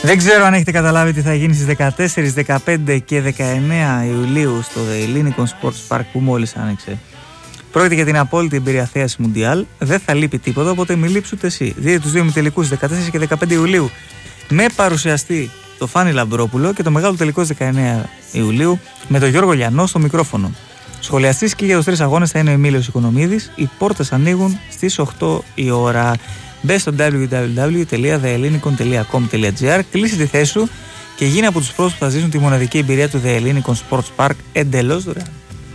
Δεν ξέρω αν έχετε καταλάβει τι θα γίνει στις 14, 15 και 19 Ιουλίου στο The Ellinikon Sports Park που μόλις άνοιξε. Πρόκειται για την απόλυτη εμπειρία θέασης Μουντιάλ. Δεν θα λείπει τίποτα, οπότε μη λείψει ούτε εσύ. Δείτε τους δύο ημιτελικούς 14 και 15 Ιουλίου με παρουσιαστή το Φάνη Λαμπρόπουλο και το μεγάλο τελικό 19 Ιουλίου με τον Γιώργο Λιανό στο μικρόφωνο. Σχολιαστής και για τους 3 αγώνες θα είναι ο Εμίλιος Οικονομίδης. Οι πόρτες ανοίγουν στις 8 η ώρα. Μπες στο www.theellinikon.com.gr, κλείσε τη θέση σου και γίνει από τους πρώτους που θα ζήσουν τη μοναδική εμπειρία του The Ellinikon Sports Park εντελώς δωρεάν.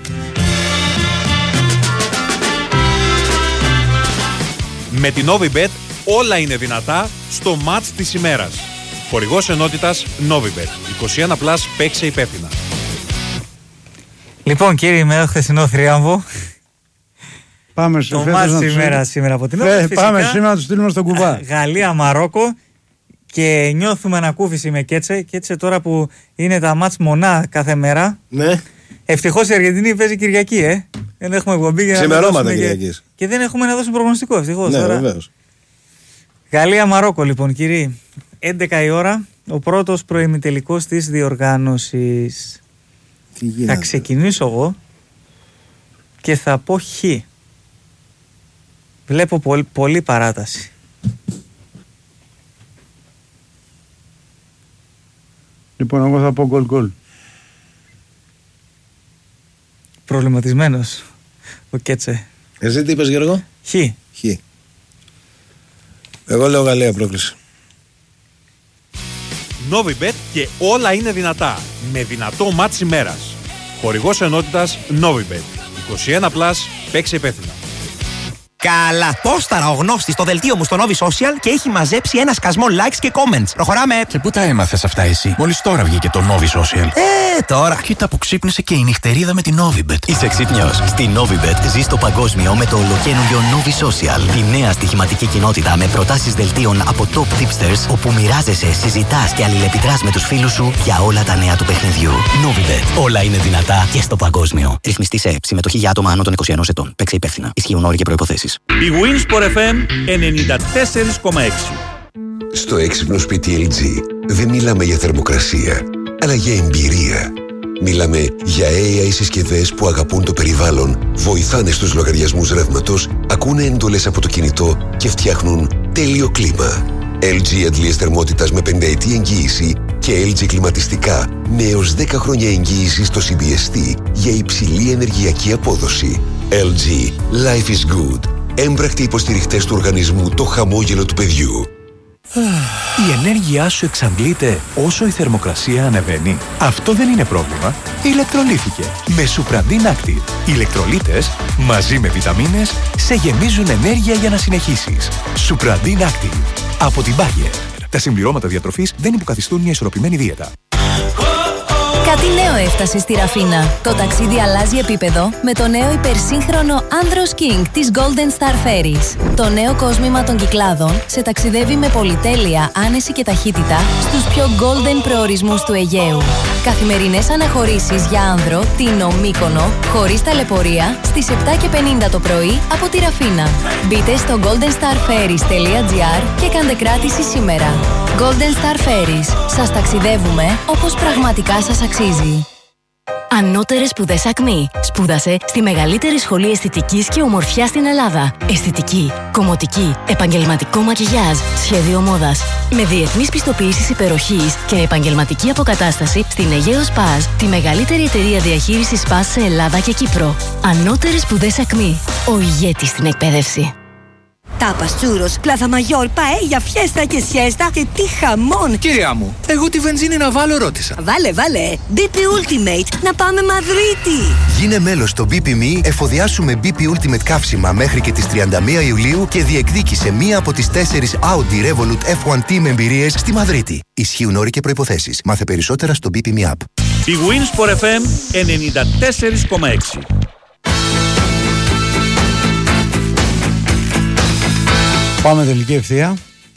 Με την Novibet όλα είναι δυνατά στο μάτς της ημέρας. Χορηγός ενότητας Novibet. 21+, παίξε υπεύθυνα. Λοιπόν κύριοι, με το χθεσινό θρίαμβο. Πάμε το μάτς σήμερα από την ώρα. Πάμε σήμερα να του στείλουμε στον κουβά. Γαλλία-Μαρόκο και νιώθουμε ανακούφιση με Κέτσε. Κέτσε τώρα που είναι τα μάτς μονά κάθε μέρα. Ναι. Ευτυχώς η Αργεντινή παίζει Κυριακή, Δεν έχουμε εκπομπή για ξημερώματα Κυριακής. Και δεν έχουμε να δώσουμε προγνωστικό, ευτυχώς. Ναι, βεβαίως. Γαλλία-Μαρόκο λοιπόν, κύριοι. 11 η ώρα, ο πρώτος προημιτελικός της διοργάνωσης. Θα ξεκινήσω εγώ και θα πω χ. Βλέπω πολύ παράταση. Λοιπόν, εγώ θα πω γκολ. Προβληματισμένος ο Κέτσε. Εσύ τι είπες, Γιώργο? Χ. Εγώ λέω Γαλλία πρόκληση. Novibet και όλα είναι δυνατά. Με δυνατό μάτς ημέρας. Χορηγός ενότητας Novibet. 21+, παίξε υπεύθυνα. Καλά, πόσταρα ο γνώστης στο δελτίο μου στο Novi Social και έχει μαζέψει ένα σκασμό likes και comments. Προχωράμε. Και πού τα έμαθες αυτά εσύ? Μόλις τώρα βγήκε το Novi Social. Τώρα. Κοίτα που ξύπνησε και η νυχτερίδα με την Novibet. Είσαι ξύπνιος? Στη Novibet ζεις το παγκόσμιο με το ολοκαίνουργιο Novi Social. Τη νέα στοιχηματική κοινότητα με προτάσεις δελτίων από top tipsters, όπου μοιράζεσαι, συζητάς και αλληλεπιδράς με τους φίλους σου για όλα τα νέα του παιχνιδιού. Novibet. Όλα είναι δυνατά και στο παγκόσμιο. Ρυθμιστή σε συμμετοχή για άτομα άνω των 21 ετών. Παίξε υπεύθυνα. Ισχύουν όροι και προϋποθέσεις. Η Winsport FM 94,6. Στο έξυπνο σπίτι LG δεν μιλάμε για θερμοκρασία, αλλά για εμπειρία. Μιλάμε για AI συσκευές που αγαπούν το περιβάλλον, βοηθάνε στους λογαριασμούς ρεύματος, ακούνε εντολές από το κινητό και φτιάχνουν τέλειο κλίμα. LG αντλίες θερμότητας με 5ετή εγγύηση και LG κλιματιστικά με έως 10 χρόνια εγγύηση στο CBST για υψηλή ενεργειακή απόδοση. LG. Life is good. Έμπρακτοι υποστηριχτές του οργανισμού, το χαμόγελο του παιδιού. Η ενέργειά σου εξαντλείται όσο η θερμοκρασία ανεβαίνει. Αυτό δεν είναι πρόβλημα. Ηλεκτρολύθηκε με Supradin Active. Οι ηλεκτρολίτες μαζί με βιταμίνες σε γεμίζουν ενέργεια για να συνεχίσεις. Supradin Active. Από την Bayer. Τα συμπληρώματα διατροφής δεν υποκαθιστούν μια ισορροπημένη δίαιτα. Κάτι νέο έφτασε στη Ραφίνα. Το ταξίδι αλλάζει επίπεδο με το νέο υπερσύγχρονο Andros King της Golden Star Ferries. Το νέο κόσμημα των Κυκλάδων σε ταξιδεύει με πολυτέλεια, άνεση και ταχύτητα στους πιο golden προορισμούς του Αιγαίου. Καθημερινές αναχωρήσεις για άνδρο, Τίνο, Μύκονο, χωρίς ταλαιπωρία, στις 7:50 το πρωί από τη Ραφίνα. Μπείτε στο goldenstarferries.gr και κάντε κράτηση σήμερα. Golden Star Ferries. Σας ταξιδεύουμε όπως πραγματικά σας αξίζει. Ανώτερες σπουδές ΑΚΜΗ. Σπούδασε στη μεγαλύτερη σχολή αισθητικής και ομορφιάς στην Ελλάδα. Αισθητική, κομμωτική, επαγγελματικό μακιγιάζ, σχέδιο μόδας. Με διεθνείς πιστοποιήσεις υπεροχής και επαγγελματική αποκατάσταση στην Αιγαίο Σπάζ, τη μεγαλύτερη εταιρεία διαχείρισης Σπάζ σε Ελλάδα και Κύπρο. Ανώτερες σπουδές ΑΚΜΗ. Ο ηγέτης στην εκπαίδευση. Τάπας, τσούρος, πλάθα μαγιόρ, παέλια, φιέστα και σιέστα και τι χαμόν! Κυρία μου, εγώ τη βενζίνη να βάλω ρώτησα. Βάλε. BP Ultimate, να πάμε Μαδρίτη! Γίνε μέλος στο BP.me, εφοδιάσου με BP Ultimate καύσιμα μέχρι και τις 31 Ιουλίου και διεκδίκησε μία από τις 4 Audi Revolut F1 Team εμπειρίες στη Μαδρίτη. Ισχύουν όροι και προϋποθέσεις. Μάθε περισσότερα στο BP.me app. Η Winsport FM 94,6. Πάμε τελική ευθεία.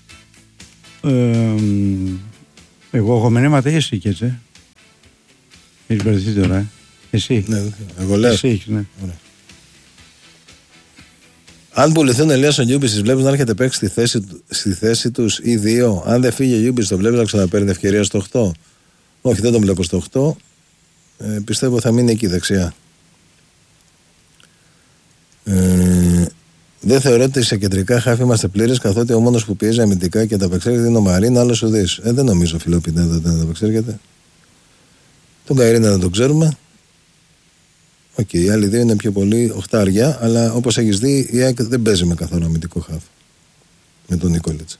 Εγώ έχω μηνύματα ή εσύ και έτσι. Έχεις μπερδευτεί τώρα, Εσύ. Ναι, εγώ λέω. Εσύ έχεις, ναι. Ωραία. Αν πουληθούν ο Ελίας ο Γιούμπης, τις βλέπεις να έρχεται παίξει στη θέση τους ή δύο? Αν δεν φύγει ο Γιούμπης, το βλέπεις να ξαναπαίρνει ευκαιρία στο 8? Όχι, δεν τον βλέπω στο 8. Πιστεύω θα μείνει εκεί δεξιά. Δεν θεωρώ ότι σε κεντρικά χάφη είμαστε πλήρες, καθότι ο μόνος που πιέζει αμυντικά και τα απεξέρχεται είναι ο Μαρίν, άλλος ουδής. Δεν νομίζω, φίλο Πινέδα, ότι δεν τα απεξέρχεται. Τον Καϊρίνα δεν τον ξέρουμε. Οκ, οι άλλοι δύο είναι πιο πολύ οχτάρια, αλλά όπως έχεις δει, η ΑΕΚ δεν παίζει με καθόλου αμυντικό χάφ. Με τον Νίκολιτς.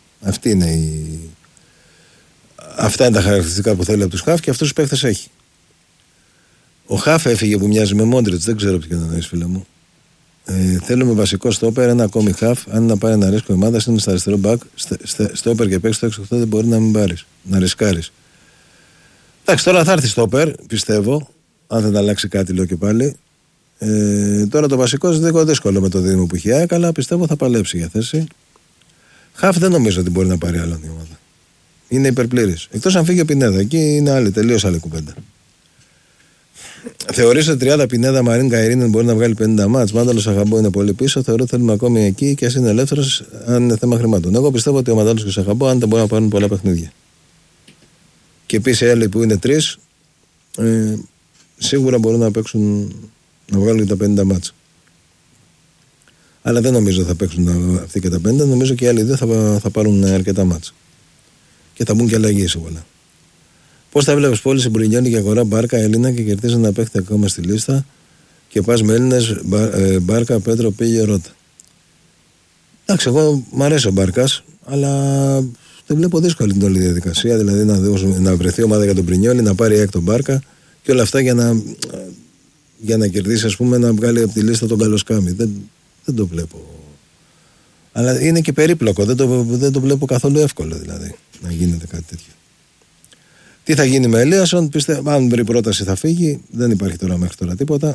Αυτά είναι τα χαρακτηριστικά που θέλει από τους χάφ και αυτούς τους παίχτες έχει. Ο χάφ έφυγε που μοιάζει με Μόντριτς, δεν ξέρω ποιον εννοείς, φίλε μου. Θέλουμε βασικό στόπερ, ένα ακόμη χάφ. Αν να πάρει ένα ρίσκο ομάδα, είναι στα αριστερό μπακ. Στόπερ και παίξει το 6-8 δεν μπορεί να μην πάρει. Να ρισκάρει. Εντάξει, τώρα θα έρθει στόπερ, πιστεύω. Αν δεν αλλάξει κάτι, λέω και πάλι. Τώρα το βασικό είναι δύσκολο με το δίδυμο που έχει ΑΕΚ, αλλά πιστεύω θα παλέψει για θέση. Χάφ δεν νομίζω ότι μπορεί να πάρει άλλον η ομάδα. Είναι υπερπλήρης. Εκτός αν φύγει ο Πινέδα, εκεί είναι τελείως άλλη κουβέντα. Θεωρείς ότι 30 Πινέδα, Μαρίν, Καϊρίνεν μπορεί να βγάλει 50 μάτς? Μάνταλος Σαχαμπό είναι πολύ πίσω. Θεωρώ ότι θέλουμε ακόμη εκεί και ας είναι ελεύθερος, αν είναι θέμα χρημάτων. Εγώ πιστεύω ότι ο Μάνταλος και ο Σαχαμπό, αν δεν μπορούν να πάρουν πολλά παιχνίδια. Και επίσης οι άλλοι που είναι 3, σίγουρα μπορούν να παίξουν, να βγάλουν και τα 50 μάτς. Αλλά δεν νομίζω θα παίξουν αυτοί και τα 50. Νομίζω και οι άλλοι δύο θα πάρουν αρκετά μάτς. Και θα μπουν και αλλαγές όλα. Πώς θα βλέπεις πώληση Μπρινιόνι για αγορά Μπάρκα, Έλληνα και κερδίζει να παίχτη ακόμα στη λίστα και πας με Έλληνες Μπάρκα, Πέτρο, πήγε Ρώτα? Εντάξει, εγώ μ' αρέσει ο Μπάρκας, αλλά δεν βλέπω δύσκολη την όλη διαδικασία. Δηλαδή να βρεθεί ομάδα για τον Μπρινιόνι, να πάρει τον Μπάρκα και όλα αυτά για να κερδίσει, ας πούμε, να βγάλει από τη λίστα τον Καλοσκάμι. Δεν το βλέπω. Αλλά είναι και περίπλοκο. Δεν το βλέπω καθόλου εύκολο δηλαδή να γίνεται κάτι τέτοιο. Τι θα γίνει με Ελίασον? Πιστεύω, αν βρει πρόταση θα φύγει. Δεν υπάρχει τώρα μέχρι τώρα τίποτα.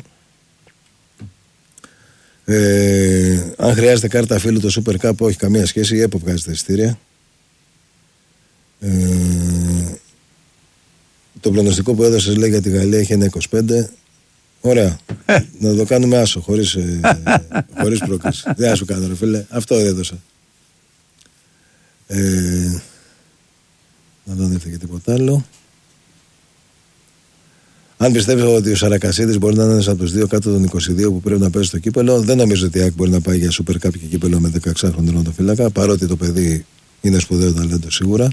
Αν χρειάζεται κάρτα φίλου το Super Cup, όχι καμία σχέση. Η ΕΠΟ βγάζει τα εισιτήρια. Το προγνωστικό που έδωσε λέει για τη Γαλλία έχει ένα 25. Ωραία. Να το κάνουμε άσο, χωρίς πρόκληση. Δεν σου κάνω, ρε φίλε. Αυτό έδωσα. Να δω αν ήρθε και τίποτα άλλο. Αν πιστεύω ότι ο Σαρακασίδης μπορεί να είναι ένας από τους δύο κάτω των 22 που πρέπει να παίζει στο κύπελο, δεν νομίζω ότι η ΑΕΚ μπορεί να πάει για Super Cup και κύπελο με 16χρονο τερματοφύλακα, παρότι το παιδί είναι σπουδαίο ταλέντο σίγουρα.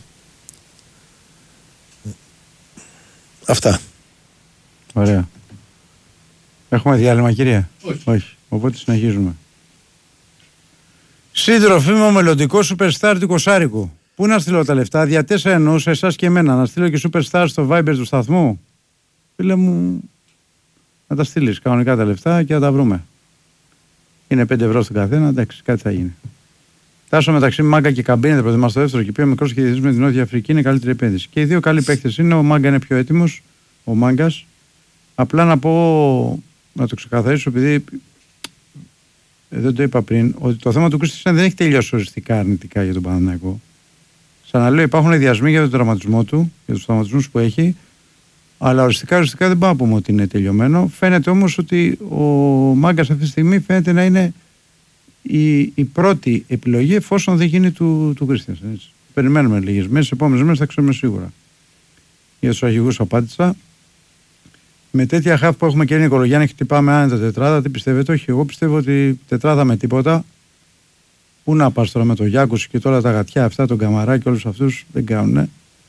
Αυτά. Ωραία. Έχουμε διάλειμμα, κυρία? Όχι. Οπότε συνεχίζουμε. Σύντροφοι μου, ο μελλοντικός superstar του Κοσάρικου. Πού να στείλω τα λεφτά? Διατέσσερα εννοούσα εσάς και εμένα. Να στείλω και superstar στο Viber του σταθμού. Φίλε μου, να τα στείλεις κανονικά τα λεφτά και να τα βρούμε. Είναι 5 ευρώ στον καθένα, εντάξει, κάτι θα γίνει. Τάσο μεταξύ Μάγκα και Καμπίνη, θα προτιμά στο δεύτερο και πιο μικρό και με την Νότια Αφρική, είναι καλύτερη επένδυση. Και οι δύο καλοί παίκτες είναι. Ο Μάγκα είναι πιο έτοιμος, ο Μάγκας. Απλά να πω, να το ξεκαθαρίσω, επειδή δεν το είπα πριν, ότι το θέμα του Κρίστινσεν δεν έχει τελειώσει οριστικά αρνητικά για τον Παναθηναϊκό. Ξαναλέω, υπάρχουν ιδιασμοί για τον τραυματισμό του, για τους τραυματισμούς που έχει, αλλά οριστικά δεν πάω να πούμε ότι είναι τελειωμένο. Φαίνεται όμως ότι ο Μάγκας αυτή τη στιγμή φαίνεται να είναι η πρώτη επιλογή, εφόσον δεν γίνει του Κρίστινσεν. Περιμένουμε λίγες μέρες, στις επόμενες μέρες θα ξέρουμε σίγουρα. Για τους αρχηγούς απάντησα. Με τέτοια χαφ που έχουμε και είναι Νικολογιάννη, χτυπάμε άνετα τετράδα. Τι πιστεύετε? Όχι, εγώ πιστεύω ότι τετράδα με τίποτα. Πού να πας τώρα με τον Γιάκους και τώρα τα γατιά αυτά, τον Καμαρά και όλους αυτούς δεν κάνουνε.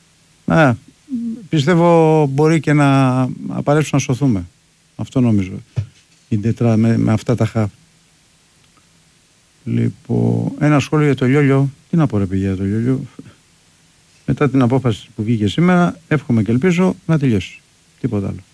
Πιστεύω μπορεί και να απαραίτησουν να σωθούμε. Αυτό νομίζω. Η τετράδα με αυτά τα χαφ. Λοιπόν, ένα σχόλιο για το Λιόλιο. Τι να πω ρε παιδιά για το Λιόλιο? Μετά την απόφαση που βγήκε σήμερα, εύχομαι και ελπίζω να τελειώσει. Τίποτα άλλο.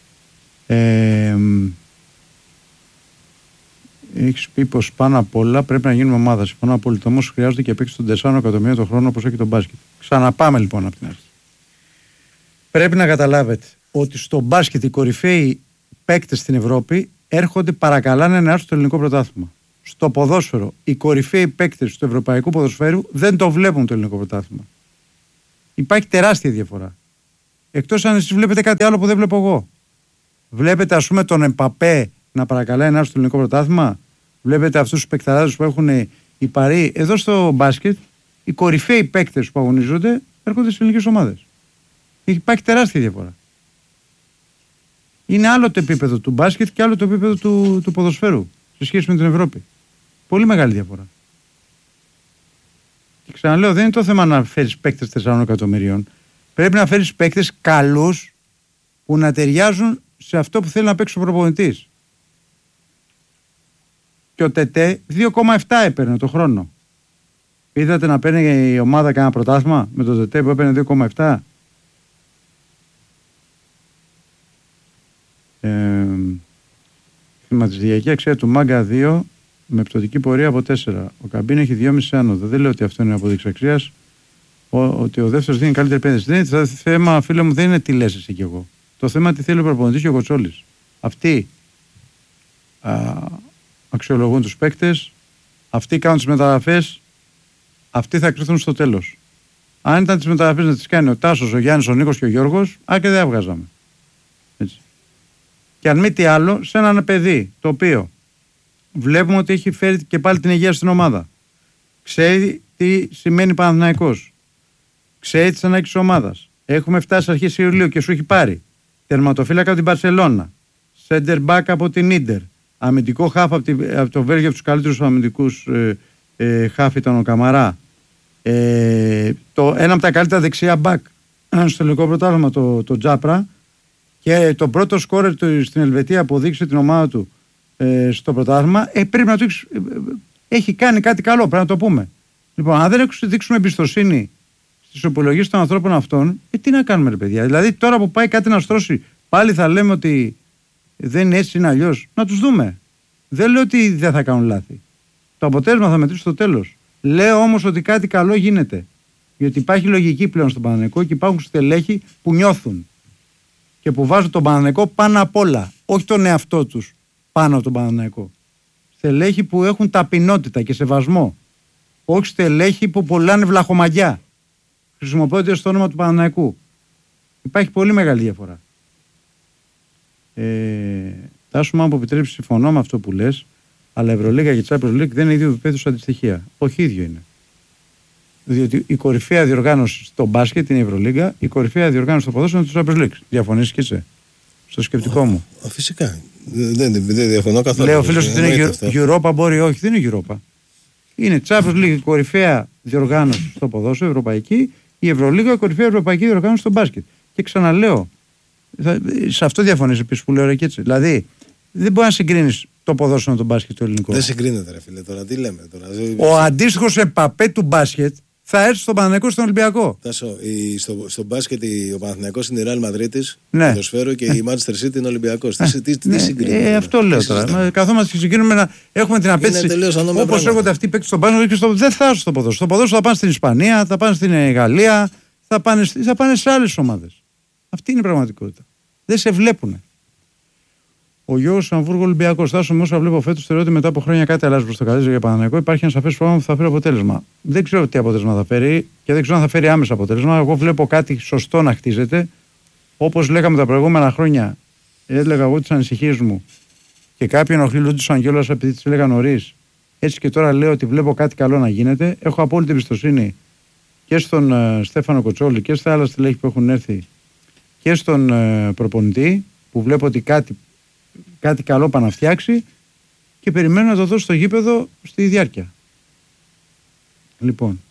Έχεις πει πως πάνω απ' όλα πρέπει να γίνουμε ομάδα. Συμφωνώ απόλυτα. Όμως χρειάζονται και παίκτες των 4 εκατομμυρίων το χρόνο όπως έχει τον μπάσκετ. Ξαναπάμε λοιπόν από την αρχή. Πρέπει να καταλάβετε ότι στο μπάσκετ οι κορυφαίοι παίκτες στην Ευρώπη έρχονται, παρακαλάνε να έρθουν στο ελληνικό πρωτάθλημα. Στο ποδόσφαιρο, οι κορυφαίοι παίκτες του ευρωπαϊκού ποδοσφαίρου δεν το βλέπουν το ελληνικό πρωτάθλημα. Υπάρχει τεράστια διαφορά. Εκτός αν εσείς βλέπετε κάτι άλλο που δεν βλέπω εγώ. Βλέπετε, ας πούμε, τον Εμπαπέ να παρακαλάει να έρθει στο ελληνικό πρωτάθλημα. Βλέπετε αυτούς τους παικταράδες που έχουν οι παροί. Εδώ στο μπάσκετ, οι κορυφαίοι παίκτες που αγωνίζονται έρχονται στις ελληνικές ομάδες. Υπάρχει τεράστια διαφορά. Είναι άλλο το επίπεδο του μπάσκετ και άλλο το επίπεδο του ποδοσφαίρου σε σχέση με την Ευρώπη. Πολύ μεγάλη διαφορά. Και ξαναλέω, δεν είναι το θέμα να φέρεις παίκτες 4 εκατομμυρίων. Πρέπει να φέρεις παίκτες καλούς που να ταιριάζουν σε αυτό που θέλει να παίξει ο προπονητής. Και ο ΤΕΤΕ 2,7 έπαιρνε το χρόνο. Είδατε να παίρνει η ομάδα κανένα πρωτάθλημα με το ΤΕΤΕ που έπαιρνε 2,7. Χρηματιστηριακή αξία του Μάγκα 2 με πτωτική πορεία από 4. Ο Καμπίν έχει 2,5 άνοδο. Δεν λέω ότι αυτό είναι απόδειξη αξίας. Ότι ο δεύτερος δίνει καλύτερη επένδυση. Το θέμα, φίλε μου, δεν είναι τι λες εσύ και εγώ. Το θέμα τι θέλει ο προπονητής και ο Κοτσόλης. Αυτοί αξιολογούν τους παίκτες, αυτοί κάνουν τις μεταγραφές, αυτοί θα κρυθούν στο τέλος. Αν ήταν τις μεταγραφές να τις κάνει ο Τάσος, ο Γιάννης, ο Νίκος και ο Γιώργος, και δεν έβγαζαμε. Έτσι. Και αν μη τι άλλο, σε έναν παιδί το οποίο βλέπουμε ότι έχει φέρει και πάλι την υγεία στην ομάδα. Ξέρει τι σημαίνει Παναθηναϊκός. Ξέρει τις ανάγκες της ομάδας. Έχουμε φτάσει αρχές Ιουλίου και σου έχει πάρει τερματοφύλακα από την Μπαρσελόνα, center back από την Ίντερ, αμυντικό χάφ από το Βέλγιο, από τους καλύτερους αμυντικούς χάφ ήταν ο Καμαρά, ένα από τα καλύτερα δεξιά μπακ στο ελληνικό πρωτάθλημα, το Τζάπρα, και το πρώτο σκόρερ στην Ελβετία που οδήγησε την ομάδα του στο πρωτάθλημα. Πρέπει να του έχει κάνει κάτι καλό, πρέπει να το πούμε. Λοιπόν, αν δεν δείξουμε εμπιστοσύνη στις υπολογίσεις των ανθρώπων αυτών, τι να κάνουμε, ρε παιδιά? Δηλαδή, τώρα που πάει κάτι να στρώσει, πάλι θα λέμε ότι δεν είναι έτσι, είναι αλλιώς. Να τους δούμε. Δεν λέω ότι δεν θα κάνουν λάθη. Το αποτέλεσμα θα μετρήσει στο τέλος. Λέω όμως ότι κάτι καλό γίνεται. Γιατί υπάρχει λογική πλέον στον Παναθηναϊκό και υπάρχουν στελέχοι που νιώθουν και που βάζουν τον Παναθηναϊκό πάνω απ' όλα. Όχι τον εαυτό τους πάνω από τον Παναθηναϊκό. Στελέχοι που έχουν ταπεινότητα και σεβασμό. Όχι στελέχοι που πουλάνε βλαχομαγιά. Χρησιμοποιούνται στο όνομα του Παναθηναϊκού. Υπάρχει πολύ μεγάλη διαφορά. Τάσου, αν μου επιτρέψει, συμφωνώ με αυτό που λες, αλλά η Ευρωλίγα και η Champions League δεν είναι ίδιο επίπεδο αντιστοιχεία. Όχι ίδιο είναι. Διότι η κορυφαία διοργάνωση στο μπάσκετ είναι η Ευρωλίγα, η κορυφαία διοργάνωση στο ποδόσφαιρο είναι το Champions League. Διαφωνείς και είσαι στο σκεπτικό μου? Φυσικά. Δεν διαφωνώ καθόλου. Λέω ο φίλος ότι είναι Europa, μπορεί, όχι, δεν είναι Europa. Είναι Champions League η κορυφαία διοργάνωση στο ποδόσφαιρο, ευρωπαϊκή, η Ευρωλίγα η κορυφαία ευρωπαϊκή διοργάνωση στο μπάσκετ. Και ξαναλέω, σε αυτό διαφωνείς επίσης που λέω, ρε, και έτσι. Δηλαδή, δεν μπορεί να συγκρίνεις το ποδόσφαιρο με τον μπάσκετ το ελληνικό. Δεν συγκρίνεται, ρε φίλε, τώρα τι λέμε τώρα. Ο αντίστοιχος Εμπαπέ του μπάσκετ θα έρθει στον Παναθηναϊκό, στον Ολυμπιακό. Στο μπάσκετ ο Παναθηναϊκός είναι η Real Madrid, ναι, ποδοσφαίρο, και η Manchester City είναι Ολυμπιακός. Τι συγκρίνουμε? Αυτό λέω τώρα. Καθόμαστε και συγκρίνουμε, έχουμε την απέτηση. Όπως έρχονται αυτοί οι παίκτες στον μπάσκετ, δεν θα έρθουν στο ποδόσφαιρο. Στο ποδόσφαιρο θα πάνε στην Ισπανία, θα πάνε στην Γαλλία, θα πάνε σε άλλες ομάδες. Αυτή είναι η πραγματικότητα. Δεν σε βλέπουνε. Ο Γιώργος Αμβούργο Ολυμπιακός. Τάσο, με όσα βλέπω φέτος, θεωρώ ότι μετά από χρόνια κάτι αλλάζει προς το καλύτερο για Παναθηναϊκό. Υπάρχει ένα σαφές πρόγραμμα που θα φέρει αποτέλεσμα. Δεν ξέρω τι αποτέλεσμα θα φέρει και δεν ξέρω αν θα φέρει άμεσα αποτέλεσμα. Εγώ βλέπω κάτι σωστό να χτίζεται. Όπως λέγαμε τα προηγούμενα χρόνια, έλεγα εγώ τις ανησυχίες μου και κάποιοι ενοχλούνταν κιόλας επειδή τις έλεγα νωρίς. Έτσι και τώρα λέω ότι βλέπω κάτι καλό να γίνεται. Έχω απόλυτη εμπιστοσύνη και στον Στέφανο Κοτσόλη και στα άλλα στελέχη που έχουν έρθει και στον προπονητή, που βλέπω ότι κάτι καλό πάνε να φτιάξει, και περιμένω να το δώσω στο γήπεδο στη διάρκεια. Λοιπόν,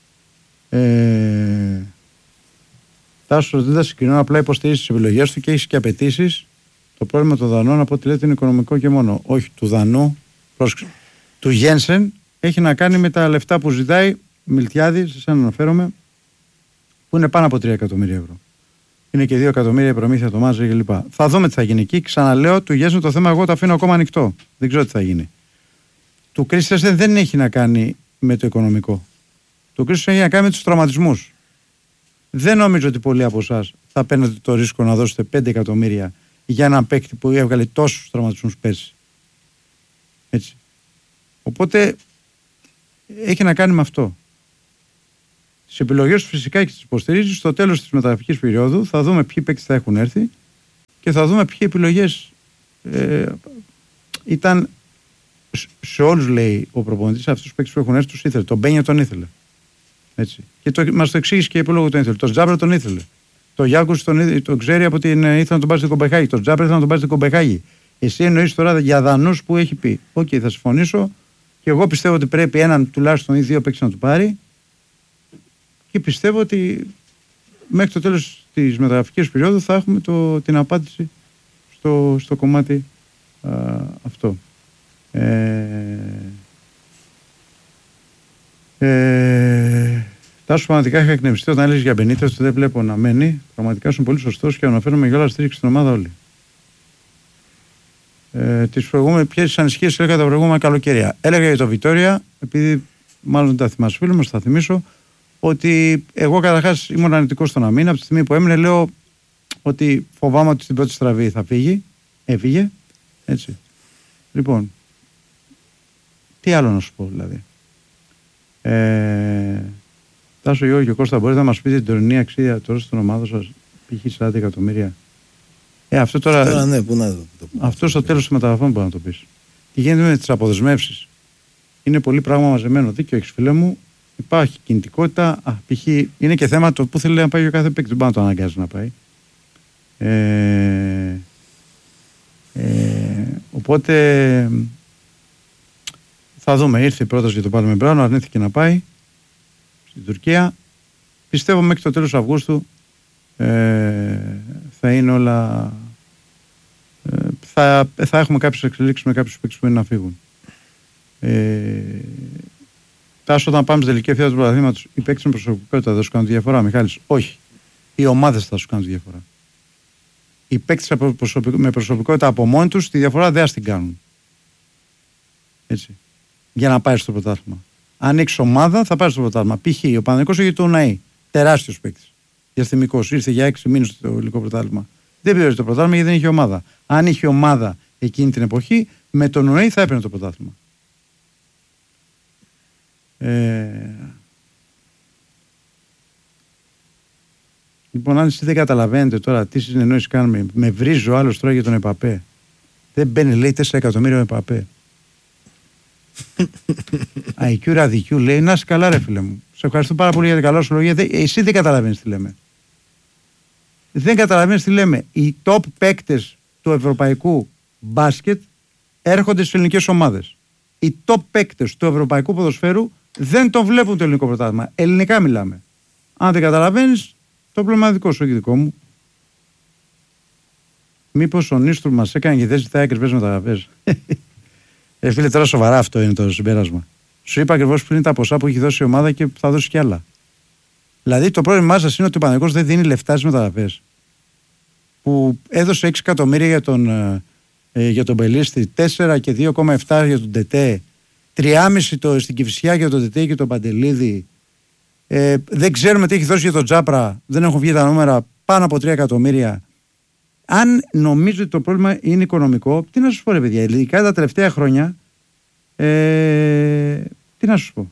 Τάσος, δεν θα συγκρινώ, απλά υποστηρίζει τις επιλογές του και έχει και απαιτήσεις. Το πρόβλημα των δανών, από ό,τι λέτε, είναι οικονομικό και μόνο. Όχι του δανού, του Γένσεν, έχει να κάνει με τα λεφτά που ζητάει Μιλτιάδη, σε εσένα αναφέρομαι, που είναι πάνω από 3 εκατομμύρια ευρώ. Είναι και 2 εκατομμύρια η προμήθεια το μάζε κλπ. Θα δούμε τι θα γίνει εκεί. Ξαναλέω, του Γένσεν το θέμα εγώ το αφήνω ακόμα ανοιχτό. Δεν ξέρω τι θα γίνει. Του Κρίστενσεν δεν έχει να κάνει με το οικονομικό. Του Κρίστενσεν έχει να κάνει με τους τραυματισμούς. Δεν νομίζω ότι πολλοί από εσάς θα παίρνετε το ρίσκο να δώσετε 5 εκατομμύρια για έναν παίκτη που έβγαλε τόσους τραυματισμούς πέρσι. Έτσι. Οπότε έχει να κάνει με αυτό. Τις επιλογές του φυσικά και τις υποστηρίζει. Στο τέλος της μεταγραφικής περίοδου θα δούμε ποιοι παίκτες θα έχουν έρθει και θα δούμε ποιοι επιλογές ήταν σε όλους, λέει ο προπονητής, αυτούς τους παίκτες που έχουν έρθει, τους ήθελε. Τον Μπένια τον ήθελε. Έτσι. Και μας το εξήγησε και επίλογο τον ήθελε. Τον Τζάμπρα τον ήθελε. Τον Γιάκους τον ξέρει από την. Ήθελε να τον πάρει στην Κομπεχάγη. Τον Τζάμπρα ήθελε να τον πάρει στην Κομπεχάγη. Εσύ εννοείς τώρα για δανούς που έχει πει. Οκ, θα συμφωνήσω. Και εγώ πιστεύω ότι πρέπει έναν τουλάχιστον ή δύο παίκτες να του πάρει. Και πιστεύω ότι μέχρι το τέλος της μεταγραφικής περίοδου θα έχουμε την απάντηση στο κομμάτι αυτό. Τάσο, πραγματικά είχα εκνευριστεί όταν έλεγες για Μπενίτες ότι δεν βλέπω να μένει. Πραγματικά ήσουν πολύ σωστός και αναφέρομαι για όλα στήριξη στην ομάδα όλη. Ποιες ανησυχίες έλεγα τα προηγούμενα καλοκαίρια. Έλεγα για το Βιτόρια, επειδή μάλλον δεν τα θυμάσαι φίλοι μου, θα θυμίσω, ότι εγώ καταρχάς ήμουν αρνητικός στο να μείνει. Από τη στιγμή που έμεινε, λέω ότι φοβάμαι ότι στην πρώτη στραβή θα φύγει. Έφυγε. Έτσι. Λοιπόν, τι άλλο να σου πω δηλαδή. Τάσο, Γιώργο και Κώστα, μπορείτε να μας πείτε την τωρινή αξία τώρα στην ομάδα σας, π.χ. 40 εκατομμύρια. Αυτό τώρα ναι, πού να το αυτό στο τέλος των μεταγραφών μπορεί να το πεις. Τι γίνεται με τις αποδεσμεύσεις. Είναι πολύ πράγμα μαζεμένο. Δίκιο έχεις, φίλε μου. Υπάρχει κινητικότητα. Π.χ. είναι και θέμα το που θέλει να πάει ο κάθε παίκτη. Δεν μπορεί να το αναγκάζει να πάει. Οπότε θα δούμε. Ήρθε η πρόταση για το Πάλμε Μπράουν, αρνήθηκε να πάει στην Τουρκία. Πιστεύω μέχρι το τέλος Αυγούστου θα είναι όλα. Θα έχουμε κάποιες εξελίξεις με κάποιους παίκτες που είναι να φύγουν. Τάσο, όταν πάμε στη τελική ευθεία του πρωταθλήματος, οι παίκτες με προσωπικότητα δεν σου κάνουν τη διαφορά, Μιχάλης? Όχι. Οι ομάδες θα σου κάνουν τη διαφορά. Οι παίκτες με προσωπικότητα από μόνοι τους τη διαφορά δεν την κάνουν. Έτσι. Για να πάει στο πρωτάθλημα. Αν έχεις ομάδα, θα πάει στο πρωτάθλημα. Π.χ. ο Παναθηναϊκός έχει τον Ουναή. Τεράστιος παίκτης. Διαστημικός. Ήρθε για 6 μήνες στο ελληνικό πρωτάθλημα. Δεν πήρε το πρωτάθλημα γιατί δεν είχε ομάδα. Αν είχε ομάδα εκείνη την εποχή, με τον Ουναή θα έπαιρνε το πρωτάθλημα. Λοιπόν, αν εσείς δεν καταλαβαίνετε τώρα τι συνεννόηση κάνουμε, με βρίζει ο άλλος τώρα για τον Επαπέ. Δεν μπαίνει, λέει 4 εκατομμύρια ο Επαπέ. IQ ραδικιού, λέει, να είσαι καλά ρε φίλε μου. Σε ευχαριστώ πάρα πολύ για την καλά σου λόγια. Εσύ δεν καταλαβαίνεις τι λέμε. Δεν καταλαβαίνεις τι λέμε. Οι top παίκτες του ευρωπαϊκού μπάσκετ έρχονται στις ελληνικές ομάδες. Οι top παίκτες του ευρωπαϊκού ποδοσφαίρου δεν τον βλέπουν το ελληνικό πρωτάθλημα. Ελληνικά μιλάμε. Αν δεν καταλαβαίνεις, το πρόβλημα δικό σου, όχι δικό μου. Μήπως ο Νίστρου μας έκανε και δεν ζητάει ακριβές μεταγραφές? Φίλε, τώρα σοβαρά αυτό είναι το συμπέρασμα. Σου είπα ακριβώς πριν τα ποσά που έχει δώσει η ομάδα και θα δώσει κι άλλα. Δηλαδή το πρόβλημά σας είναι ότι ο Παναθηναϊκός δεν δίνει λεφτά στις μεταγραφές. Που έδωσε 6 εκατομμύρια για τον Μπελίστη, 4 και 2,7 για τον Τετέ, 3,5 στην Κηφισιά για τον Τετέ και τον Παντελίδη. Δεν ξέρουμε τι έχει δώσει για τον Τζάπρα, δεν έχουν βγει τα νούμερα, πάνω από 3 εκατομμύρια. Αν νομίζω ότι το πρόβλημα είναι οικονομικό, τι να σου πω ρε παιδιά, ειδικά τα τελευταία χρόνια, τι να σου πω.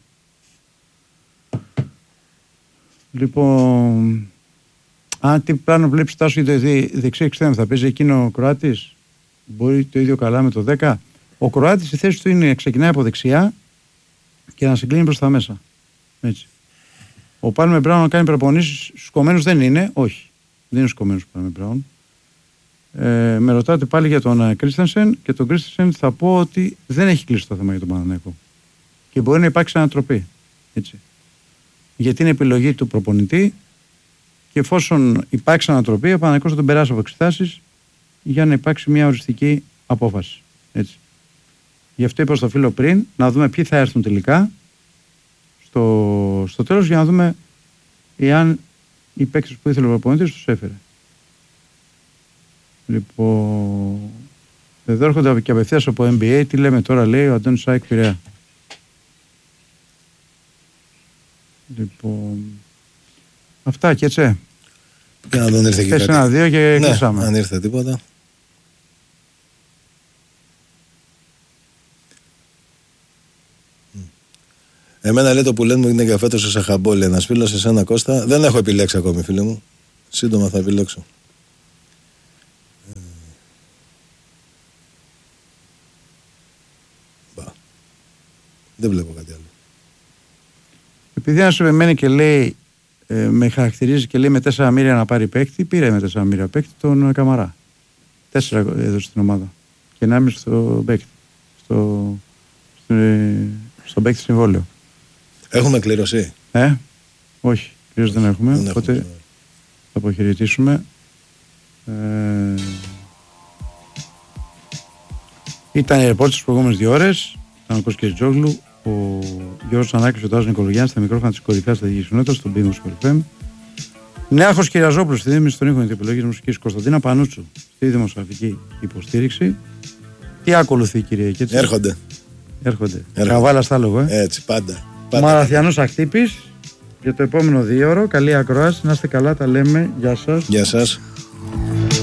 Λοιπόν, αν τι πλάνο βλέπεις Τάσο για το δεξί εξτρέμ, θα παίζει εκείνο ο Κροάτης, μπορεί το ίδιο καλά με το 10. Ο Κροάτης η θέση του είναι ξεκινάει από δεξιά και να συγκλίνει προς τα μέσα. Έτσι. Ο Πάλμε Μπράουν να κάνει προπονήσεις, σκομμένος δεν είναι, όχι. Δεν είναι σκομμένος ο Πάλμε Μπράουν. Με ρωτάτε πάλι για τον Κρίστενσεν και τον Κρίστενσεν θα πω ότι δεν έχει κλείσει το θέμα για τον Παναθηναϊκό. Και μπορεί να υπάρξει ανατροπή. Έτσι. Γιατί είναι επιλογή του προπονητή και εφόσον υπάρξει ανατροπή, ο Παναθηναϊκός θα τον περάσει από εξετάσεις για να υπάρξει μια οριστική απόφαση. Έτσι. Γι' αυτό είπα στο φίλο πριν να δούμε ποιοι θα έρθουν τελικά στο τέλος για να δούμε εάν οι παίκτες που ήθελε ο προπονητής τους έφερε. Λοιπόν, εδώ έρχονται και απευθείας από NBA. Τι λέμε τώρα, λέει ο Αντώνης Σάικ Πειραιά. Λοιπόν, αυτά και έτσι. Για να τον ήρθε και κάτι. 4-1-2 και ναι, κλείσαμε. Αν ήρθε τίποτα. Εμένα λέει το που λένε μου είναι για φέτος σε Σαχαμπόλη. Ένας φίλος, εσένα Κώστα. Δεν έχω επιλέξει ακόμη, φίλε μου. Σύντομα θα επιλέξω. Δεν βλέπω κάτι άλλο. Επειδή ένας επιμένει και λέει, με χαρακτηρίζει και λέει με 4 εκατομμύρια να πάρει παίκτη, πήρε με 4 εκατομμύρια παίκτη τον Καμαρά. 4 έδωσε στην ομάδα. Και 1,5 στο παίκτη. Στο παίκτη συμβόλαιο. Έχουμε κλήρωση? Όχι, κλήρωση δεν έχουμε. Οπότε θα αποχαιρετήσουμε. Ήταν η ρεπόρτες τις προηγούμενες 2 ώρες. Ήταν ο Κώστας Κεριτζόγλου, ο Γιώργος Τσανάκης και ο Τάσος Νικολογιάννης στα μικρόφωνα της κορυφαίας στρατηγικής κοινότητας στον Πίνγκο Sport FM. Νέαρχος Κυριαζόπουλος στη δίμηση των ήχων και επιλογής μουσικής, Κωνσταντίνα Πανούτσου στη δημοσιογραφική υποστήριξη. Τι ακολουθεί, κύριε Κέτσι? Έρχονται. Καβάλα στα λόγο, Έτσι, πάντα. Μαραθιανός Αχτύπης για το επόμενο 2ωρο. Καλή ακρόαση, να είστε καλά, τα λέμε. Γεια σας. Γεια σας.